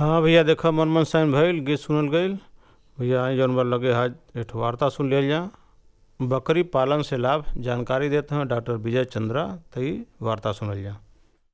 हाँ भैया, देखा मन साइन भइल, गीत सुनल गईल। भैया आई जौन बा लगे हाज एक वार्ता सुन लिया जा। बकरी पालन से लाभ जानकारी देते हैं डॉक्टर विजय चंद्रा। तई वार्ता सुनल जा।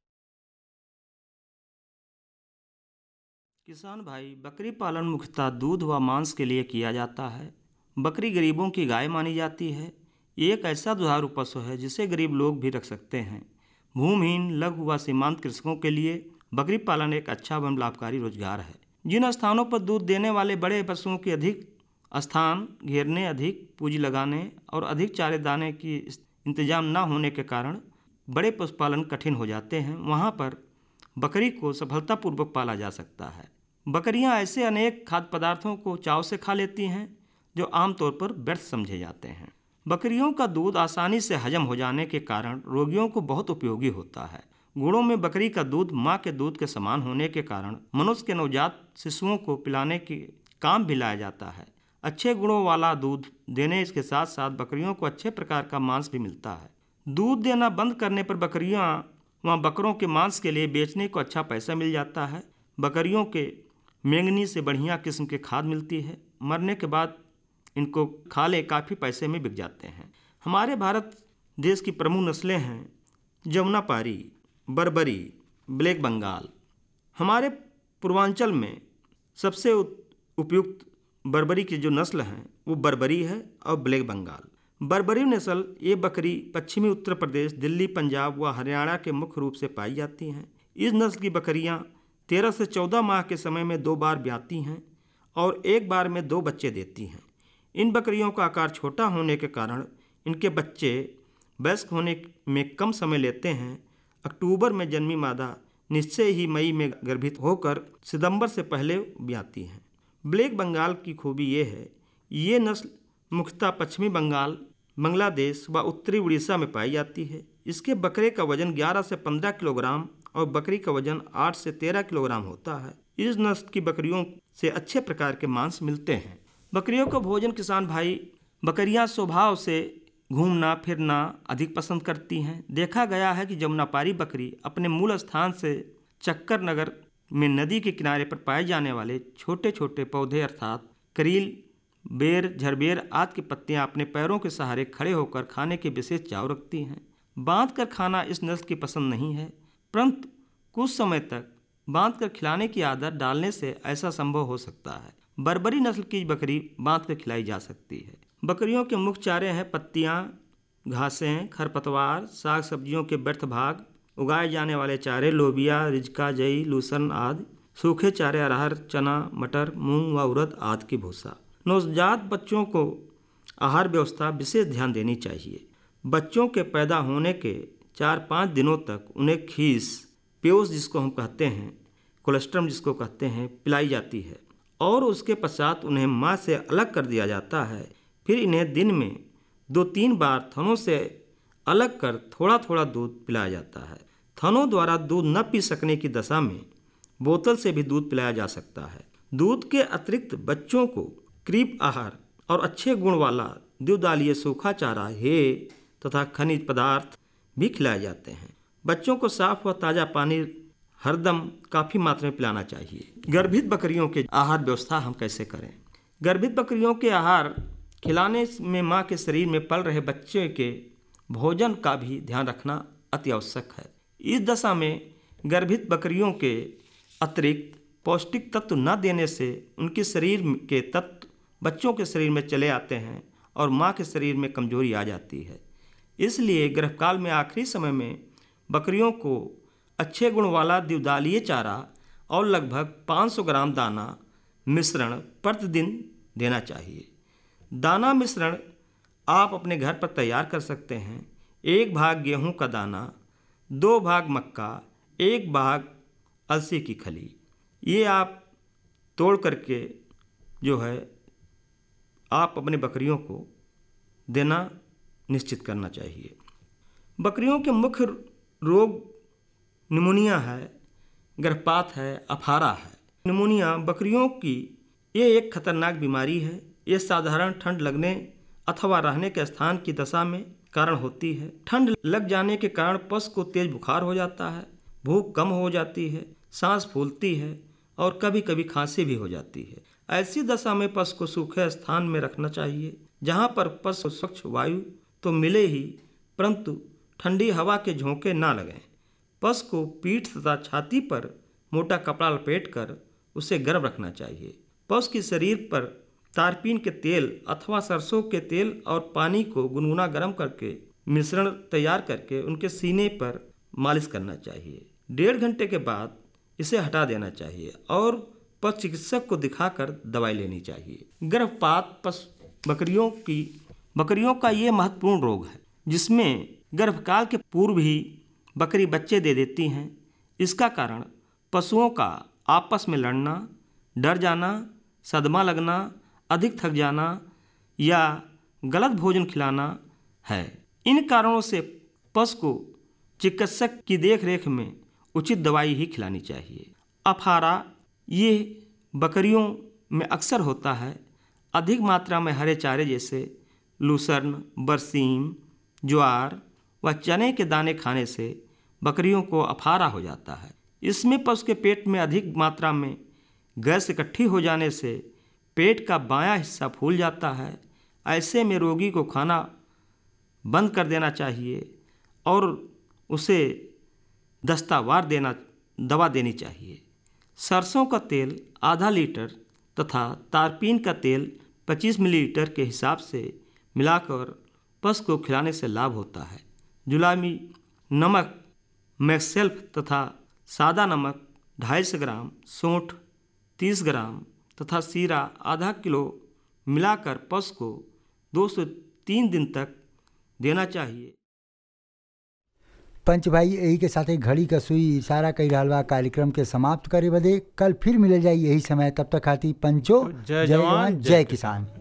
किसान भाई, बकरी पालन मुख्यतः दूध व मांस के लिए किया जाता है। बकरी गरीबों की गाय मानी जाती है। ये एक ऐसा दुधारू पशु है जिसे गरीब लोग भी रख सकते हैं। भूमिहीन, लघु व सीमांत कृषकों के लिए बकरी पालन एक अच्छा एवं लाभकारी रोजगार है। जिन स्थानों पर दूध देने वाले बड़े पशुओं के अधिक स्थान घेरने, अधिक पूंजी लगाने और अधिक चारे दाने की इंतजाम न होने के कारण बड़े पशुपालन कठिन हो जाते हैं, वहाँ पर बकरी को सफलतापूर्वक पाला जा सकता है। बकरियां ऐसे अनेक खाद्य पदार्थों को चाव से खा लेती हैं जो आमतौर पर व्यर्थ समझे जाते हैं। बकरियों का दूध आसानी से हजम हो जाने के कारण रोगियों को बहुत उपयोगी होता है। गुणों में बकरी का दूध माँ के दूध के समान होने के कारण मनुष्य के नवजात शिशुओं को पिलाने के काम भी लाया जाता है। अच्छे गुणों वाला दूध देने के साथ साथ बकरियों को अच्छे प्रकार का मांस भी मिलता है। दूध देना बंद करने पर बकरियां वहाँ बकरों के मांस के लिए बेचने को अच्छा पैसा मिल जाता है। बकरियों के मेंगनी से बढ़िया किस्म के खाद मिलती है। मरने के बाद इनको खाले काफ़ी पैसे में बिक जाते हैं। हमारे भारत देश की प्रमुख नस्लें हैं जमुनापारी, बर्बरी, ब्लैक बंगाल। हमारे पूर्वांचल में सबसे उपयुक्त बर्बरी की जो नस्ल हैं वो बर्बरी है और ब्लैक बंगाल। बर्बरी नस्ल ये बकरी पश्चिमी उत्तर प्रदेश, दिल्ली, पंजाब व हरियाणा के मुख्य रूप से पाई जाती हैं। इस नस्ल की बकरियां 13 से 14 माह के समय में 2 बार ब्याती हैं और एक बार में 2 बच्चे देती हैं। इन बकरियों का आकार छोटा होने के कारण इनके बच्चे वयस्क होने में कम समय लेते हैं। अक्टूबर में जन्मी मादा निश्चय ही मई में गर्भित होकर सितंबर से पहले ब्याती हैं। ब्लैक बंगाल की खूबी ये है, ये नस्ल मुख्यतः पश्चिमी बंगाल, बांग्लादेश व उत्तरी उड़ीसा में पाई जाती है। इसके बकरे का वजन 11 से 15 किलोग्राम और बकरी का वजन 8 से 13 किलोग्राम होता है। इस नस्ल की बकरियों से अच्छे प्रकार के मांस मिलते हैं। बकरियों का भोजन किसान भाई, बकरियां स्वभाव से घूमना फिरना अधिक पसंद करती हैं। देखा गया है कि जमुनापारी बकरी अपने मूल स्थान से चक्कर नगर में नदी के किनारे पर पाए जाने वाले छोटे छोटे पौधे अर्थात करील, बेर, झरबेर आदि की पत्तियां अपने पैरों के सहारे खड़े होकर खाने के विशेष चाव रखती हैं। बांध कर खाना इस नस्ल की पसंद नहीं है, परंतु कुछ समय तक बांध कर खिलाने की आदत डालने से ऐसा संभव हो सकता है। बर्बरी नस्ल की बकरी बांध कर खिलाई जा सकती है। बकरियों के मुख्य चारे हैं पत्तियां, घासें, खरपतवार, साग सब्जियों के व्यर्थ भाग, उगाए जाने वाले चारे लोबिया, रिजका, जई, लूसन आदि, सूखे चारे अरहर, चना, मटर, मूंग व उड़द आदि की भूसा। नवजात बच्चों को आहार व्यवस्था विशेष ध्यान देनी चाहिए। बच्चों के पैदा होने के 4-5 दिनों तक उन्हें खीस, प्योस जिसको हम कहते हैं, कोलेस्ट्रम जिसको कहते हैं, पिलाई जाती है और उसके पश्चात उन्हें माँ से अलग कर दिया जाता है। फिर इन्हें दिन में 2-3 बार थनों से अलग कर थोड़ा थोड़ा दूध पिलाया जाता है। थनों द्वारा दूध न पी सकने की दशा में बोतल से भी दूध पिलाया जा सकता है। दूध के अतिरिक्त बच्चों को क्रीप आहार और अच्छे गुण वाला द्विदलीय सूखा चारा, हे तथा खनिज पदार्थ भी खिलाए जाते हैं। बच्चों को साफ व ताज़ा पानी हरदम काफ़ी मात्रा में पिलाना चाहिए। गर्भित बकरियों के आहार व्यवस्था हम कैसे करें? गर्भित बकरियों के आहार खिलाने में माँ के शरीर में पल रहे बच्चे के भोजन का भी ध्यान रखना अति आवश्यक है। इस दशा में गर्भित बकरियों के अतिरिक्त पौष्टिक तत्व न देने से उनके शरीर के तत्व बच्चों के शरीर में चले आते हैं और माँ के शरीर में कमजोरी आ जाती है। इसलिए गर्भकाल में आखिरी समय में बकरियों को अच्छे गुण वाला द्विदलीय चारा और लगभग 500 ग्राम दाना मिश्रण प्रतिदिन देना चाहिए। दाना मिश्रण आप अपने घर पर तैयार कर सकते हैं। 1 भाग गेहूं का दाना, 2 भाग मक्का, 1 भाग अलसी की खली, ये आप तोड़ करके जो है आप अपने बकरियों को देना निश्चित करना चाहिए। बकरियों के मुख्य रोग निमोनिया है, गर्भपात है, अफारा है। निमोनिया बकरियों की ये एक खतरनाक बीमारी है। ये साधारण ठंड लगने अथवा रहने के स्थान की दशा में कारण होती है। ठंड लग जाने के कारण पशु को तेज बुखार हो जाता है, भूख कम हो जाती है, सांस फूलती है और कभी कभी खांसी भी हो जाती है। ऐसी दशा में पशु को सूखे स्थान में रखना चाहिए, जहाँ पर पशु को स्वच्छ वायु तो मिले ही, परंतु ठंडी हवा के झोंके ना लगें। पशु को पीठ तथा छाती पर मोटा कपड़ा लपेटकर उसे गर्म रखना चाहिए। पशु के शरीर पर तारपीन के तेल अथवा सरसों के तेल और पानी को गुनगुना गर्म करके मिश्रण तैयार करके उनके सीने पर मालिश करना चाहिए। 1.5 घंटे के बाद इसे हटा देना चाहिए और पशु चिकित्सक को दिखाकर दवाई लेनी चाहिए। गर्भपात पशु बकरियों का ये महत्वपूर्ण रोग है, जिसमें गर्भकाल के पूर्व ही बकरी बच्चे दे देती हैं। इसका कारण पशुओं का आपस में लड़ना, डर जाना, सदमा लगना, अधिक थक जाना या गलत भोजन खिलाना है। इन कारणों से पशु को चिकित्सक की देखरेख में उचित दवाई ही खिलानी चाहिए। अफारा ये बकरियों में अक्सर होता है। अधिक मात्रा में हरे चारे जैसे लूसर्न, बरसीम, ज्वार व चने के दाने खाने से बकरियों को अफारा हो जाता है। इसमें पशु के पेट में अधिक मात्रा में गैस इकट्ठी हो जाने से पेट का बायां हिस्सा फूल जाता है। ऐसे में रोगी को खाना बंद कर देना चाहिए और उसे दस्तावार दवा देनी चाहिए। सरसों का तेल आधा लीटर तथा तारपीन का तेल 25 मिलीलीटर के हिसाब से मिलाकर पशु को खिलाने से लाभ होता है। जुलामी नमक मैक्सेल्फ तथा सादा नमक 250 ग्राम, सौंठ 30 ग्राम तथा सीरा आधा किलो मिलाकर पशु को 2 से 3 दिन तक देना चाहिए। पंच भाई, यही के साथ घड़ी का सुई इशारा कई रहलवा कार्यक्रम के समाप्त करे बदे। कल फिर मिल जाए यही समय, तब तक खाती पंचो जय जवान जय किसान।